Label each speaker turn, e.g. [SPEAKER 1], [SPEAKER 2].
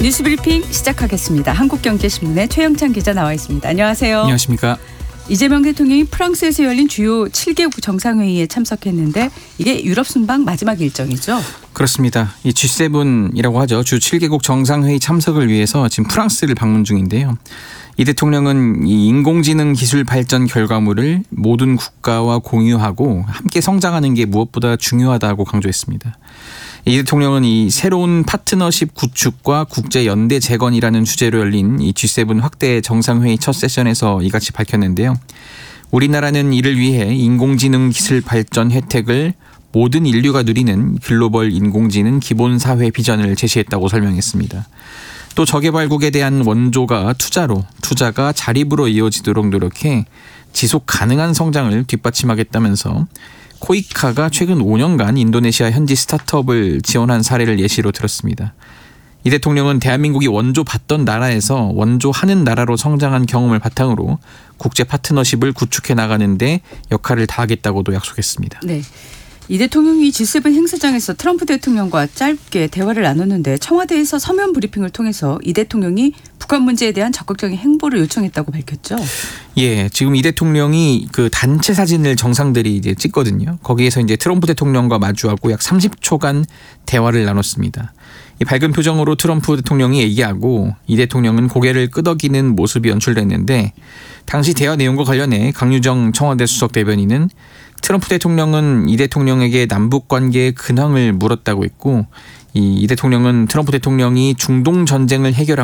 [SPEAKER 1] 뉴스브리핑 시작하겠습니다. 한국경제신문의 최영찬 기자 나와 있습니다. 안녕하세요.
[SPEAKER 2] 안녕하십니까.
[SPEAKER 1] 이재명 대통령이 프랑스에서 열린 주요 7개국 정상회의에 참석했는데 이게 유럽 순방 마지막 일정이죠?
[SPEAKER 2] 그렇습니다. 이 G7이라고 하죠. 주 7개국 정상회의 참석을 위해서 지금 프랑스를 방문 중인데요. 이 대통령은 이 인공지능 기술 발전 결과물을 모든 국가와 공유하고 함께 성장하는 게 무엇보다 중요하다고 강조했습니다. 이 대통령은 이 새로운 파트너십 구축과 국제 연대 재건이라는 주제로 열린 이 G7 확대 정상회의 첫 세션에서 이같이 밝혔는데요. 우리나라는 이를 위해 인공지능 기술 발전 혜택을 모든 인류가 누리는 글로벌 인공지능 기본사회 비전을 제시했다고 설명했습니다. 또 저개발국에 대한 원조가 투자가 자립으로 이어지도록 노력해 지속 가능한 성장을 뒷받침하겠다면서 코이카가 최근 5년간 인도네시아 현지 스타트업을 지원한 사례를 예시로 들었습니다. 이 대통령은 대한민국이 원조 받던 나라에서 원조하는 나라로 성장한 경험을 바탕으로 국제 파트너십을 구축해 나가는 데 역할을 다하겠다고도 약속했습니다.
[SPEAKER 1] 네. 이 대통령이 G7 행사장에서 트럼프 대통령과 짧게 대화를 나눴는데 청와대에서 서면 브리핑을 통해서 이 대통령이 북한 문제에 대한 적극적인 행보를 요청했다고 밝혔죠.
[SPEAKER 2] 예, 지금 이 대통령이 그 단체 사진을 정상들이 이제 찍거든요. 거기에서 이제 트럼프 대통령과 마주하고 약 30초간 대화를 나눴습니다. 이 밝은 표정으로 트럼프 대통령이 얘기하고 이 대통령은 고개를 끄덕이는 모습이 연출됐는데 당시 대화 내용과 관련해 강유정 청와대 수석 대변인은 트럼프 대통령은 이 대통령에게 남북 관계의 근황을 물었다고 했고 이 대통령은 트럼프 대통령이 중동 전쟁을 해결한